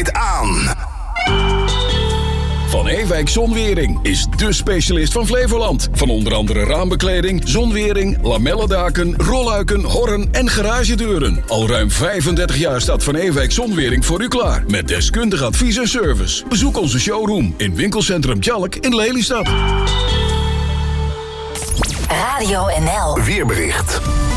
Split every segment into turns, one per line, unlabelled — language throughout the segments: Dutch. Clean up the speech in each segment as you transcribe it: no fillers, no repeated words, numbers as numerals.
draait aan.
Van Ewijk Zonwering is dé specialist van Flevoland. Van onder andere raambekleding, zonwering, lamellendaken, rolluiken, horren en garagedeuren. Al ruim 35 jaar staat Van Ewijk Zonwering voor u klaar. Met deskundig advies en service. Bezoek onze showroom in winkelcentrum Tjalk in Lelystad.
Radio NL.
Weerbericht.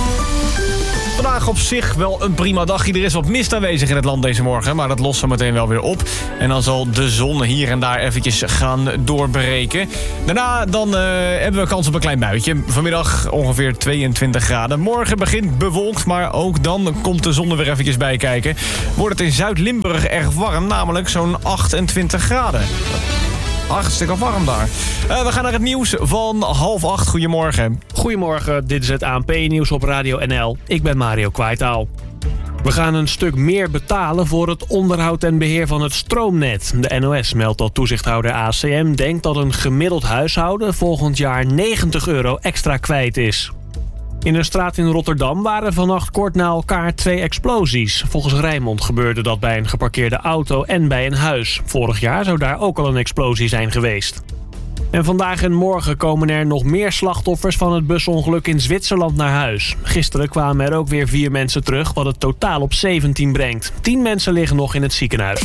Vandaag op zich wel een prima dagje. Er is wat mist aanwezig in het land deze morgen, maar dat lost zo meteen wel weer op. En dan zal de zon hier en daar eventjes gaan doorbreken. Daarna dan hebben we kans op een klein buitje. Vanmiddag ongeveer 22 graden. Morgen begint bewolkt, maar ook dan komt de zon er weer eventjes bij kijken. Wordt het in Zuid-Limburg erg warm, namelijk zo'n 28 graden. Hartstikke warm daar. We gaan naar het nieuws van 7:30. Goedemorgen.
Goedemorgen, dit is het ANP-nieuws op Radio NL. Ik ben Mario Kwaitaal. We gaan een stuk meer betalen voor het onderhoud en beheer van het stroomnet. De NOS meldt dat toezichthouder ACM denkt dat een gemiddeld huishouden volgend jaar €90 extra kwijt is. In een straat in Rotterdam waren vannacht kort na elkaar 2 explosies. Volgens Rijnmond gebeurde dat bij een geparkeerde auto en bij een huis. Vorig jaar zou daar ook al een explosie zijn geweest. En vandaag en morgen komen er nog meer slachtoffers van het busongeluk in Zwitserland naar huis. Gisteren kwamen er ook weer 4 mensen terug, wat het totaal op 17 brengt. 10 mensen liggen nog in het ziekenhuis.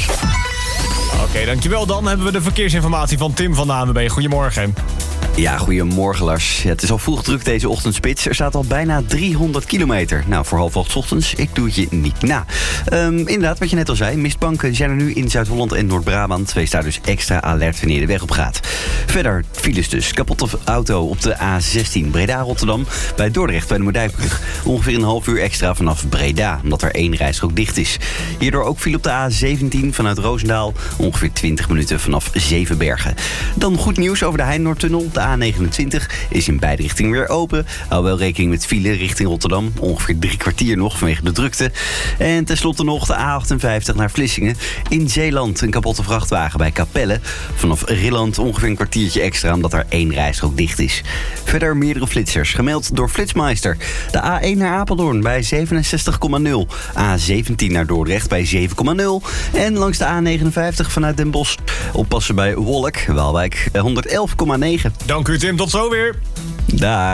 Oké, dankjewel. Dan hebben we de verkeersinformatie van Tim van de ANWB. Goedemorgen.
Ja, goedemorgen Lars. Het is al vroeg druk deze ochtendspits. Er staat al bijna 300 kilometer. Nou, voor 7:30 ochtends, ik doe het je niet na. Inderdaad, wat je net al zei, mistbanken zijn er nu in Zuid-Holland en Noord-Brabant. Wees daar dus extra alert wanneer je de weg op gaat. Verder files dus. Kapotte auto op de A16 Breda-Rotterdam bij Dordrecht bij de Moerdijkbrug. Ongeveer een half uur extra vanaf Breda, omdat er 1 rijstrook dicht is. Hierdoor ook file op de A17 vanuit Roosendaal. Ongeveer 20 minuten vanaf Zevenbergen. Dan goed nieuws over de Heinenoordtunnel. De A29 is in beide richtingen weer open. Hou wel rekening met file richting Rotterdam. Ongeveer 3 kwartier nog vanwege de drukte. En tenslotte nog de A58 naar Vlissingen. In Zeeland een kapotte vrachtwagen bij Capelle. Vanaf Rilland ongeveer een kwartiertje extra omdat er 1 rijstrook dicht is. Verder meerdere flitsers gemeld door Flitsmeister. De A1 naar Apeldoorn bij 67,0. A17 naar Dordrecht bij 7,0. En langs de A59 vanuit Den Bosch oppassen bij Wolk, Waalwijk 111,9.
Dank u Tim, tot zo weer.
Daar.